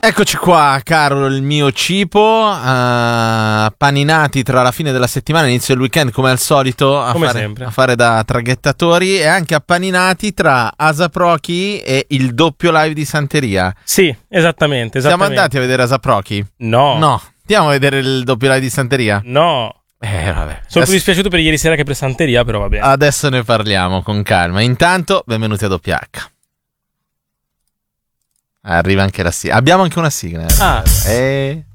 Eccoci qua, caro il mio cipo, paninati tra la fine della settimana e l'inizio del weekend come al solito a fare da traghettatori, e anche appaninati tra Asaprochi e il doppio live di Santeria. Sì, esattamente. Siamo andati a vedere Asaprochi? No. Andiamo a vedere il doppio live di Santeria? No. Vabbè. Sono più dispiaciuto per ieri sera che per Santeria, però va bene. Adesso ne parliamo con calma. Intanto, benvenuti a Doppia H. Arriva anche la sigla. Abbiamo anche una sigla.